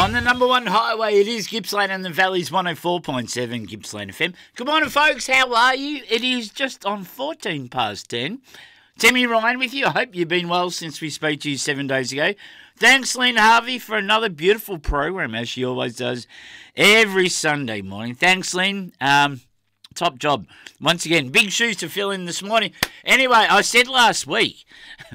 On the number one highway, it is Gippsland and the Valley's 104.7 Gippsland FM. Good morning, folks. How are you? It is just on 14 past 10. Timmy Ryan with you. I hope you've been well since we spoke to you 7 days ago. Thanks, Lynn Harvey, for another beautiful program, as she always does every Sunday morning. Thanks, Lynn. Top job. Once again, big shoes to fill in this morning. Anyway, I said last week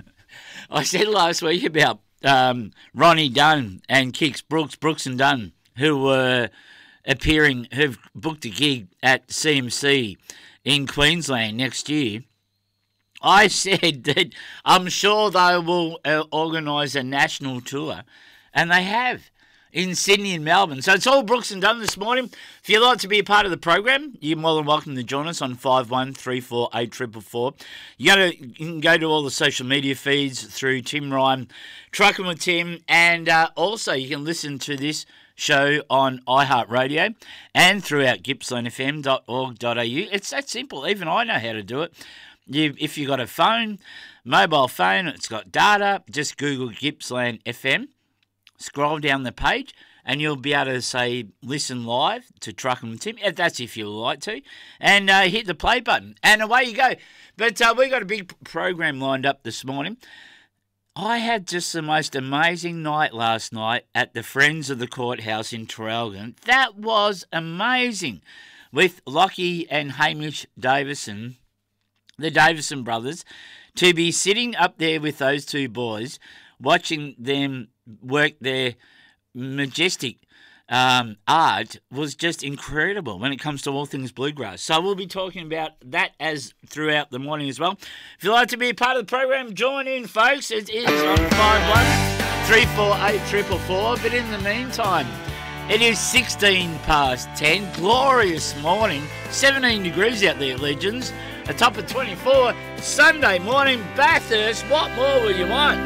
about Ronnie Dunn and Kix Brooks and Dunn, who were who've booked a gig at CMC in Queensland next year. I said that I'm sure they will organise a national tour, and they have, in Sydney and Melbourne. So it's all Brooks and Dunn this morning. If you'd like to be a part of the program, you're more than welcome to join us on 51348444. You can go to all the social media feeds through Tim Ryan, Trucking with Tim, and also you can listen to this show on iHeartRadio and throughout gippslandfm.org.au. It's that simple. Even I know how to do it. If you've got a phone, mobile phone, it's got data, just Google Gippsland FM, scroll down the page, and you'll be able to say, listen live to Truckin' with Tim, if that's if you like to, and hit the play button, and away you go. But we've got a big program lined up this morning. I had just the most amazing night last night at the Friends of the Courthouse in Traralgon. That was amazing, with Lockie and Hamish Davison, the Davison brothers, to be sitting up there with those two boys, watching them work their majestic art was just incredible when it comes to all things bluegrass. So we'll be talking about that as throughout the morning as well. If you'd like to be a part of the program, join in, folks. It is on 51348444. But in the meantime, it is 16 past 10. Glorious morning. 17 degrees out there, legends. A top of 24. Sunday morning, Bathurst. What more will you want?